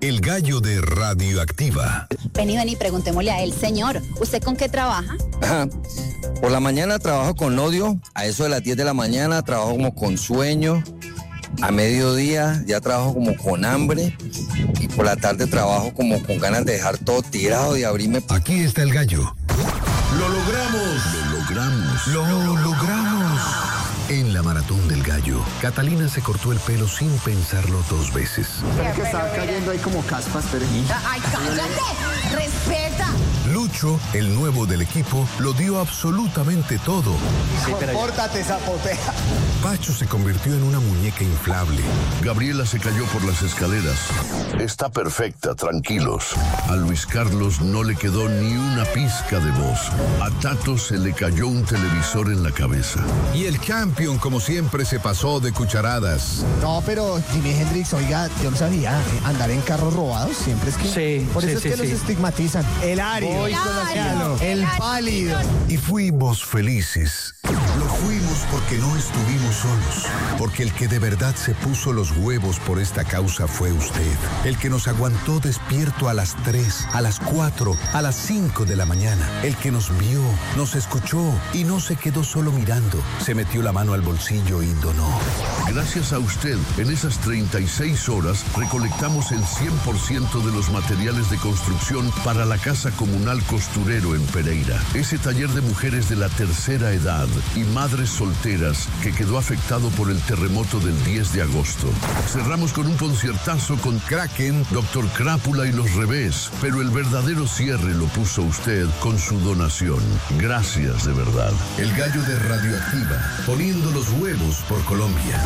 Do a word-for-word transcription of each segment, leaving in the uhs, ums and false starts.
El gallo de Radioactiva. Vení, vení, preguntémosle a él. Señor, ¿usted con qué trabaja? Ajá. Por la mañana trabajo con odio, a eso de las diez de la mañana trabajo como con sueño, a mediodía ya trabajo como con hambre y por la tarde trabajo como con ganas de dejar todo tirado y abrirme. Aquí está el gallo. Lo logramos. Lo logramos. Lo logramos. En la maratón del gallo, Catalina se cortó el pelo sin pensarlo dos veces. Es que está cayendo ahí como caspas, pero... ¡Ay, cállate! ¡Respeta! Lucho, el nuevo del equipo, lo dio absolutamente todo. Compórtate, zapotea. Pacho se convirtió en una muñeca inflable. Gabriela se cayó por las escaleras. Está perfecta, tranquilos. A Luis Carlos no le quedó ni una pizca de voz. A Tato se le cayó un televisor en la cabeza. Y el Champion, como siempre, se pasó de cucharadas. No, pero Jimi Hendrix, oiga, yo no sabía, eh, andar en carros robados siempre es que... Sí, por eso sí, es que sí, los sí. estigmatizan. El ario, el pálido. Y fuimos felices. Lo fuimos porque no estuvimos solos. Porque el que de verdad se puso los huevos por esta causa fue usted. El que nos aguantó despierto a las tres, a las cuatro, a las cinco de la mañana. El que nos vio, nos escuchó y no se quedó solo mirando. Se metió la mano al bolsillo y donó. Gracias a usted, en esas treinta y seis horas recolectamos el cien por ciento de los materiales de construcción para la Casa Comunal Costurero en Pereira. Ese taller de mujeres de la tercera edad y madres solteras que quedó afectado por el terremoto del diez de agosto. Cerramos con un conciertazo con Kraken, Doctor Crápula y Los Revés, pero el verdadero cierre lo puso usted con su donación. Gracias de verdad. El gallo de Radioactiva, poniendo los huevos por Colombia.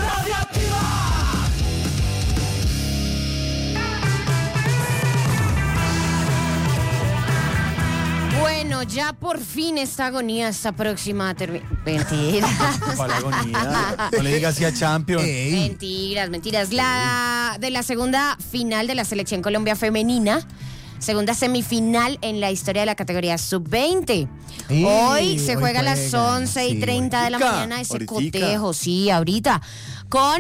Bueno, ya por fin esta agonía está próxima a terminar. Mentira. ¿Cuál agonía? No le digas así a Champions. Mentiras, mentiras. La de la segunda final de la selección Colombia femenina. Segunda semifinal en la historia de la categoría sub veinte. Sí, hoy se hoy juega a las juegan, once y sí, treinta de la ahoritica, mañana ese ahoritica. cotejo, sí, ahorita. Con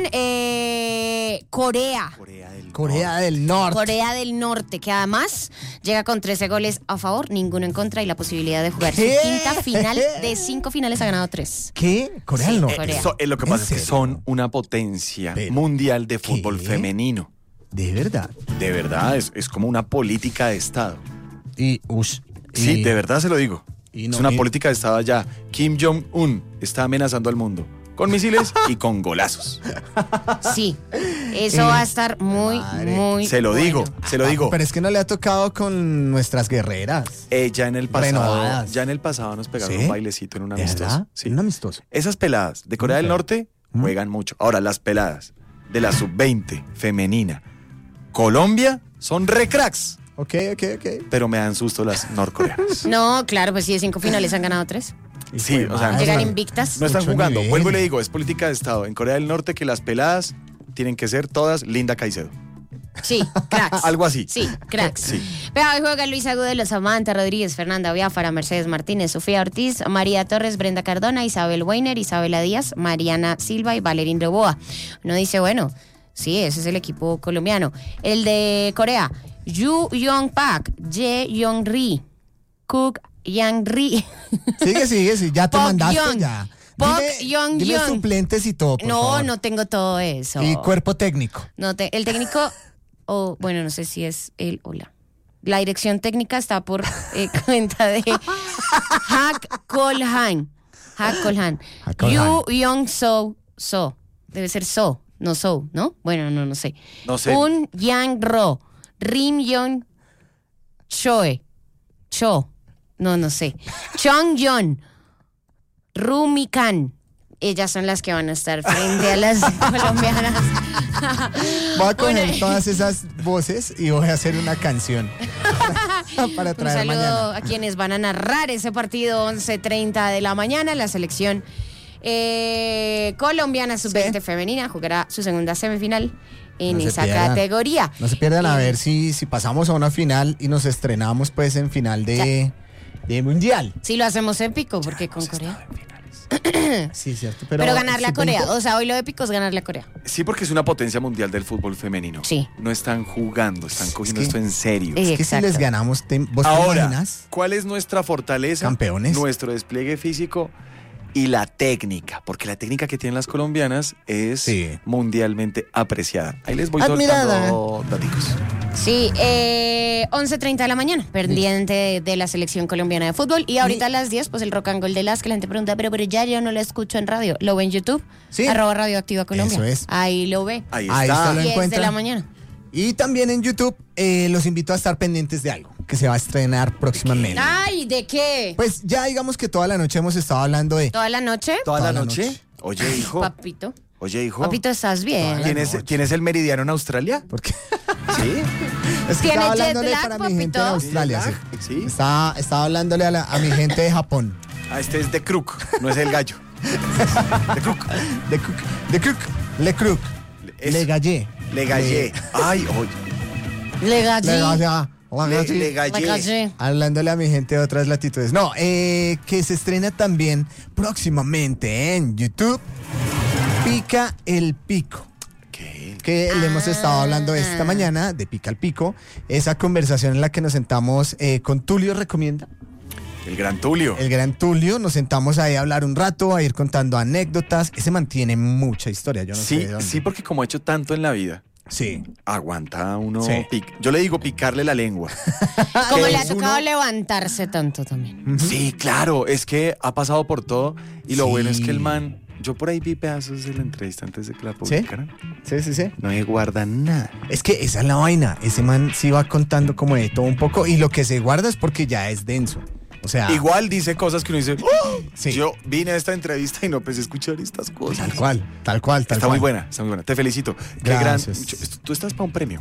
eh, Corea. Corea del Corea del Norte. Corea del Norte, que además llega con trece goles a favor, ninguno en contra y la posibilidad de jugar ¿Qué? su quinta final. De cinco finales ha ganado tres. ¿Qué? Corea del Sí, Norte. Corea. So- eh, lo que ¿En pasa es que serio? son una potencia Pero, mundial de fútbol ¿qué? femenino. De verdad. De verdad, es, es como una política de Estado. Y, ush, Sí, y- de verdad se lo digo. y no- es una y- política de Estado allá. Kim Jong-un está amenazando al mundo con misiles y con golazos. Sí, eso va a estar muy, Madre. muy Se lo bueno. digo, se lo digo. Pero es que no le ha tocado con nuestras guerreras. Eh, ya en el pasado, Renovadas. ya en el pasado nos pegaron ¿Sí? un bailecito en un ¿De amistoso. verdad? Sí. Un amistoso. Esas peladas de Corea del Ok. Norte ¿Mm? juegan mucho. Ahora, las peladas de la sub veinte femenina Colombia son re cracks, Ok, ok, ok. pero me dan susto las norcoreanas. No, claro, pues sí, de cinco finales han ganado tres. Sí, o sea, Llegan no, invictas. no están Mucho jugando. nivel. Vuelvo y le digo, es política de Estado. En Corea del Norte que las peladas tienen que ser todas Linda Caicedo. Sí, cracks. Algo así. Sí, cracks. Sí. Pero hoy juega Luis Agudelo, Samantha Rodríguez, Fernanda Biafara, Mercedes Martínez, Sofía Ortiz, María Torres, Brenda Cardona, Isabel Weiner, Isabela Díaz, Mariana Silva y Valerín Roboa. Uno dice, bueno, sí, ese es el equipo colombiano. El de Corea, Yu Yong Pak, Ye Yong Ri, Cook Yang Ri. Sigue, sigue, sigue. Ya te Park mandaste Young. ya. Park Dime, Young dime Young. suplentes y todo, por No, favor. no tengo todo eso. Y cuerpo técnico. No te- el técnico, o bueno, no sé si es él o la. La dirección técnica está por eh, cuenta de Hak Kolhan. Hak Kolhan. Hak Kolhan. Yu Yong So So. Debe ser So, no So, ¿no? Bueno, no, no sé. No sé. Un Yang Ro. Rim Yong Choe. Cho. No, no sé. Chong Yon. Rumi Khan. Ellas son las que van a estar frente a las colombianas. Voy a coger Bueno. todas esas voces y voy a hacer una canción para Un traer saludo mañana. a quienes van a narrar ese partido once treinta de la mañana. La selección eh, colombiana sub veinte femenina jugará su segunda semifinal en No se esa pierdan. categoría. No se pierdan a Eh, ver si, si pasamos a una final y nos estrenamos pues en final de, de mundial. Si lo hacemos épico, porque con Corea. Sí, es cierto. Pero, Pero, ganarle a sub Corea. veinte. O sea, hoy lo épico es ganarle a Corea. Sí, porque es una potencia mundial del fútbol femenino. Sí. No están jugando, están cogiendo que- esto en serio. Eh, Es que si Exacto. les ganamos, te- ¿vos te Ahora, imaginas? ¿cuál es nuestra fortaleza? Campeones. Nuestro despliegue físico y la técnica, porque la técnica que tienen las colombianas es Sí. mundialmente apreciada. Ahí les voy Admirada. soltando daticos. Sí, eh, once treinta de la mañana, pendiente de, de la selección colombiana de fútbol. Y ahorita a las diez, pues el rock and roll de las que la gente pregunta, pero, pero ya yo no lo escucho en radio. ¿Lo ve en YouTube? Sí. Arroba Radioactiva Colombia. Eso es. Ahí lo ve. Ahí Ahí está. está lo diez de encuentra. la mañana. Y también en YouTube eh, los invito a estar pendientes de algo que se va a estrenar próximamente. Ay, ¿de qué? Pues ya digamos que toda la noche hemos estado hablando de... ¿Toda la noche? ¿Toda, Toda la la noche? noche. Oye, hijo. Papito. Oye, hijo. Papito, ¿estás bien? ¿Tienes, ¿Tienes el meridiano en Australia? Porque Sí. es que ¿Tiene estaba jet hablándole lag, para mi gente de papito? Australia. ¿Jet Sí. lag? Sí. Estaba, estaba hablándole a, la- a mi gente de Japón. Ah, este es de Crook, no es el gallo. De Crook. De Cook. De Cook. Le Crook. Eso. Le Gallé. Le gallé. Ay, oye. Le gallé. Le Gallé. Le Le, Gallé. le Le gallé. gallé. Hablándole a mi gente de otras latitudes. No, eh, que se estrena también próximamente en YouTube. Pica el Pico. ¿Qué? Que le hemos estado hablando Ah. esta mañana de Pica el Pico. Esa conversación en la que nos sentamos eh, con Tulio Recomienda. El gran Tulio. El gran Tulio, nos sentamos ahí a hablar un rato, a ir contando anécdotas. Ese mantiene mucha historia, yo no sé Sí, de dónde. sí, porque como ha hecho tanto en la vida, Sí. aguanta uno. Sí. pic- Yo le digo picarle la lengua. Como Que le ha es tocado uno- levantarse tanto también. Sí, claro, es que ha pasado por todo. Y lo Sí. bueno es que el man. Yo por ahí vi pedazos de la entrevista antes de que la publicaran. Sí, sí, sí. No me guarda nada. Es que esa es la vaina. Ese man sí va contando como de todo un poco. Y lo que se guarda es porque ya es denso. O sea, Igual dice cosas que uno dice. "Oh, Sí. Yo vine a esta entrevista y no pensé escuchar estas cosas. tal cual, tal cual, tal Está cual. muy buena, está muy buena. Te felicito. Qué gran. Gracias. mucho- esto- Tú estás para un premio.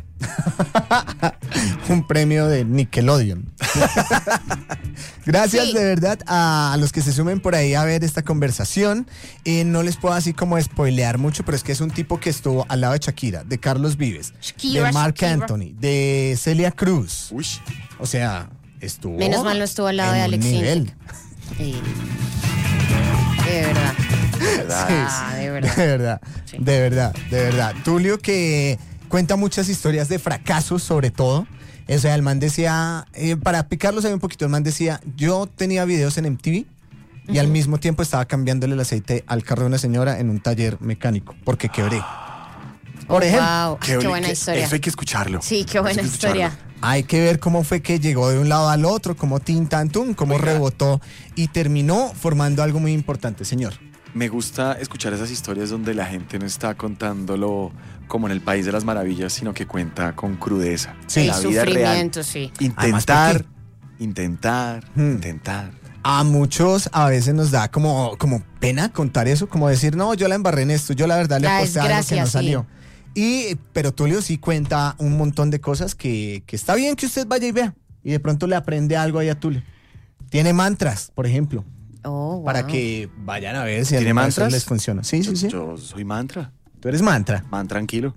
Un premio de Nickelodeon. Gracias Sí. de verdad a, a los que se sumen por ahí a ver esta conversación. Eh, no les puedo así como spoilear mucho, pero es que es un tipo que estuvo al lado de Shakira, de Carlos Vives, Shakira, de Marc Shakira. Anthony, de Celia Cruz. Uy. O sea, estuvo. Menos mal no estuvo al lado en de un Alex nivel. Sintek. Sí. De verdad. Ah, de verdad. De verdad, Sí. de verdad, de verdad. Tulio que cuenta muchas historias de fracasos sobre todo. O sea, el man decía, eh, para picarlos ahí un poquito, el man decía, yo tenía videos en M T V y al mismo tiempo estaba cambiándole el aceite al carro de una señora en un taller mecánico porque quebré. Por ejemplo, Wow, qué, oli- buena qué- historia. Eso hay que escucharlo. Sí, qué buena Eso hay que escucharlo. historia. hay que ver cómo fue que llegó de un lado al otro, cómo tin tan tun, cómo Oiga. rebotó y terminó formando algo muy importante, señor. Me gusta escuchar esas historias donde la gente no está contándolo como en el País de las Maravillas, sino que cuenta con crudeza. Sí. El La vida real. sufrimiento, sí. Intentar, intentar, Hmm. intentar. A muchos a veces nos da como, como pena contar eso, como decir, no, yo la embarré en esto, yo la verdad le La aposté a algo que desgracia, no sí. salió. Y, pero Tulio sí cuenta un montón de cosas que, que está bien que usted vaya y vea. Y de pronto le aprende algo ahí a Tulio. Tiene mantras, por ejemplo, Oh, wow. para que vayan a ver si ¿Tiene alguno de esos mantras? les funciona. Sí, sí, sí. Yo soy mantra. Tú eres mantra. Man, tranquilo.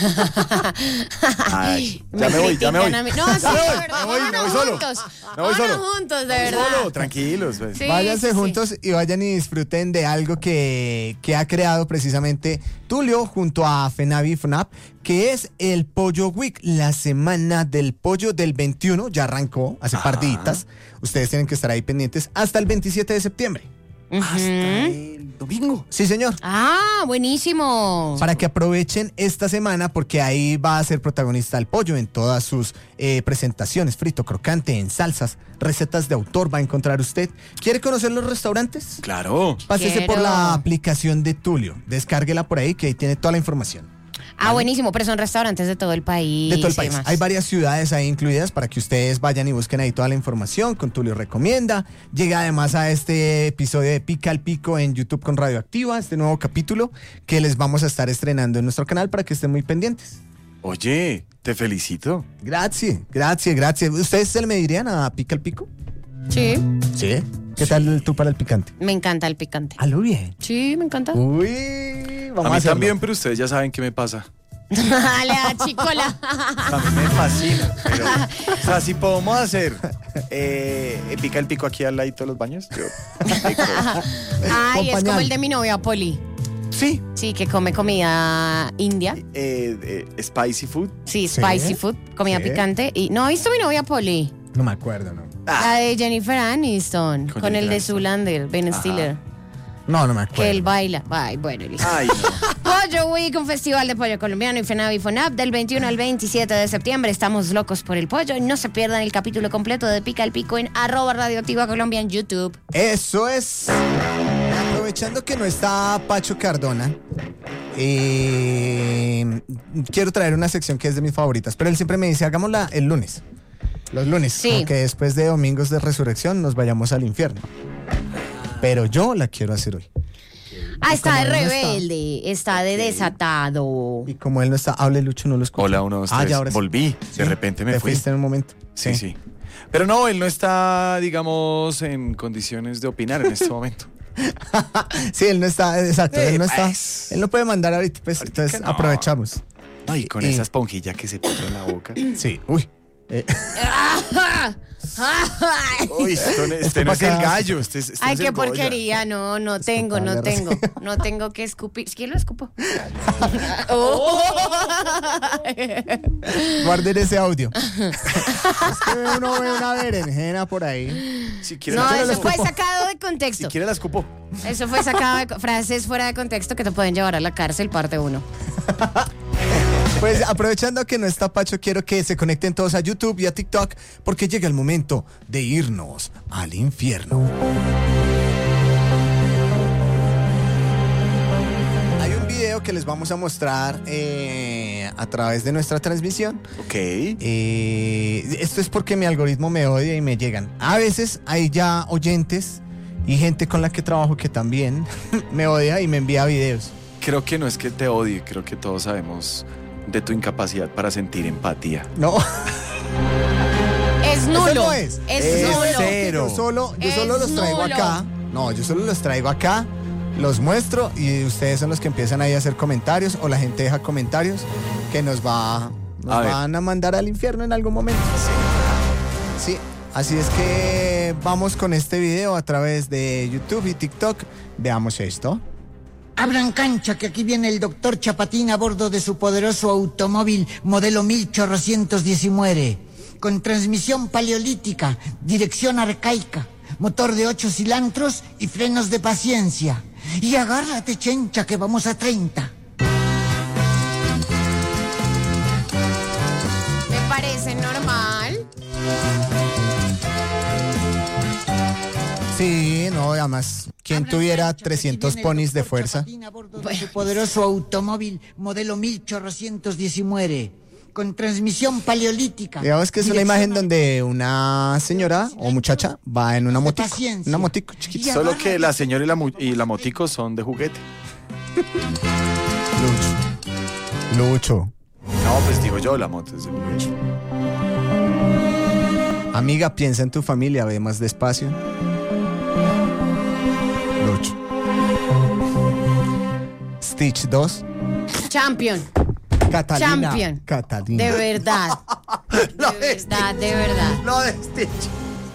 Ay, Me ya me voy, ya me voy. critican a mí. No, sí, Ya me de voy, verdad. me voy, me vámonos voy solo. juntos. Me voy Vámonos solo. juntos, de Me voy verdad. solo, tranquilos. pues. Sí, Váyanse sí, sí. juntos y vayan y disfruten de algo que, que ha creado precisamente Tulio junto a Fenavi Fnap, que es el Pollo Week, la semana del pollo del veintiuno, ya arrancó hace par de Ajá. días. Ustedes tienen que estar ahí pendientes hasta el veintisiete de septiembre. Hasta el domingo. Sí, señor. Ah, buenísimo. Para que aprovechen esta semana porque ahí va a ser protagonista el pollo en todas sus eh, presentaciones, frito, crocante, en salsas, recetas de autor va a encontrar usted. ¿Quiere conocer los restaurantes? Claro. Pásese por Quiero. la aplicación de Tulio, descárguela por ahí que ahí tiene toda la información. Ah, buenísimo, pero son restaurantes de todo el país. De todo el y país. demás. Hay varias ciudades ahí incluidas para que ustedes vayan y busquen ahí toda la información. Con Tulio Recomienda. Llega además a este episodio de Pica al Pico en YouTube con Radioactiva, este nuevo capítulo que les vamos a estar estrenando en nuestro canal para que estén muy pendientes. Oye, te felicito. Gracias, gracias, gracias. ¿Ustedes se le medirían a Pica al Pico? Sí, Sí. ¿Qué tal tú para el picante? me encanta el picante. Halo bien. Sí, me encanta. Uy, vamos a a, mí hacerlo. también, pero ustedes ya saben qué me pasa. Dale, chicola. A mí me fascina. Pero, o sea, si podemos hacer eh, pica el pico aquí al ladito de los baños. Yo, pico. Ay, es como pañal. el de mi novia Poli. Sí. Sí, que come comida india. Eh, eh, spicy food. Sí, Sí. spicy food, comida Sí. picante. Y no, ¿ha visto mi novia Poli? No me acuerdo, ¿no? La de Jennifer Aniston, Con con, el Jennifer de Aniston. Zoolander, Ben Stiller. No, no me acuerdo. Que él baila. Ay, bueno, listo. Ay, no. Pollo Week, un festival de pollo colombiano y FENAV y FONAP del veintiuno al veintisiete de septiembre. Estamos locos por el pollo. No se pierdan el capítulo completo de Pica el Pico en arroba Radioactiva Colombia en YouTube. Eso es. Aprovechando que no está Pacho Cardona, eh, quiero traer una sección que es de mis favoritas, pero él siempre me dice, hagámosla el lunes. Los lunes, Sí. como que después de Domingos de Resurrección nos vayamos al infierno. Pero yo la quiero hacer hoy. Ah, está de como él no está. rebelde, está de desatado. Y como él no está, hable Lucho, no lo escucho. Hola, uno, dos, Ah, tres. ya, ahora sí. Volví. Sí, De repente me te fui. fuiste en un momento. Sí, sí. Pero no, él no está, digamos, en condiciones de opinar en este momento. Sí, él no está, exacto, Sí, él no está. pues. Él no puede mandar ahorita, pues, Ahorita entonces no. aprovechamos. Ay, con Y- esa esponjilla que se puso en la boca. Sí, uy. Eh, Uy, esto, no- este Esto no es el pasa- gallo. Este, es- este Ay, no es qué el Goya. porquería. No, no tengo, no padre, tengo. No tengo que escupir. ¿Quién lo escupo? Oh. Guarden ese audio. Es que uno ve una berenjena por ahí. Si quiere, No, la eso escupo. fue sacado de Si contexto. quiere la escupo. Eso fue sacado de co- frases fuera de contexto que te pueden llevar a la cárcel, parte uno. Pues aprovechando que no está Pacho, quiero que se conecten todos a YouTube y a TikTok porque llega el momento de irnos al infierno. Hay un video que les vamos a mostrar eh, a través de nuestra transmisión. Ok. Eh, esto es porque mi algoritmo me odia y me llegan. A veces hay ya oyentes y gente con la que trabajo que también me odia y me envía videos. Creo que no es que te odie, creo que todos sabemos de tu incapacidad para sentir empatía. No. Es nulo. Eso no es. Es Es nulo. cero. Yo solo, yo Es solo los traigo nulo. acá. No, yo solo los traigo acá, los muestro y ustedes son los que empiezan ahí a hacer comentarios o la gente deja comentarios que nos va nos A ver. van a mandar al infierno en algún momento. Sí. Sí, así es que vamos con este video a través de YouTube y TikTok. Veamos esto. Abran cancha, que aquí viene el doctor Chapatín a bordo de su poderoso automóvil modelo mil ochocientos diez y muere. Con transmisión paleolítica, dirección arcaica, motor de ocho cilindros y frenos de paciencia. Y agárrate, chencha, que vamos a treinta. Me parece normal. Sí, no, además, quien Abran tuviera cancha, que aquí trescientos viene el ponis de doctor fuerza. Chapatín a bordo de su poderoso automóvil modelo mil ochocientos diez y muere. Con transmisión paleolítica. Digamos que es una dirección imagen donde una señora o muchacha va en una motico. paciencia. Una motico chiquita. Ya. Solo que la señora y la, mu- y la motico son de juguete. Lucho. Lucho. No, pues digo yo, la moto es de Lucho. Amiga, piensa en tu familia, ve más despacio. Lucho. Stitch dos. Champion. Catalina. Champion. Catalina. De verdad. De verdad, de verdad. Lo de Stitch.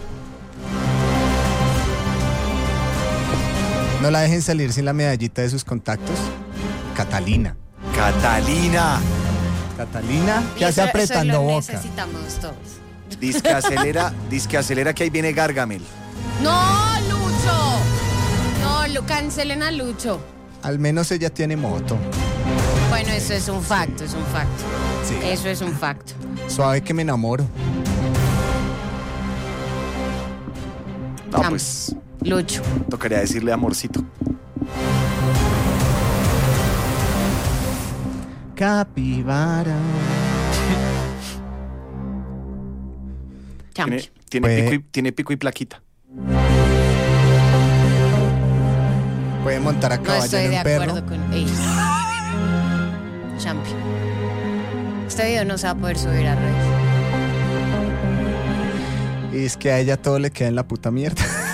No la dejen salir sin la medallita de sus contactos. Catalina. Catalina. Catalina, Y que hace eso- apretando eso lo boca. necesitamos todos. Disque acelera, disque acelera que ahí viene Gargamel. No, Lucho. No, lo cancelen a Lucho. Al menos ella tiene moto. Bueno, eso es un facto, es un facto. Sí. Eso es un facto. Suave que me enamoro. No, Am- pues Lucho. tocaría decirle amorcito. Capibara. Champion. Tiene, tiene, Puede- pico y, tiene pico y plaquita. Puede montar a No caballo estoy en de un perro. acuerdo con ella. Champion. Este video no se va a poder subir a redes. Y es que a ella todo le queda en la puta mierda.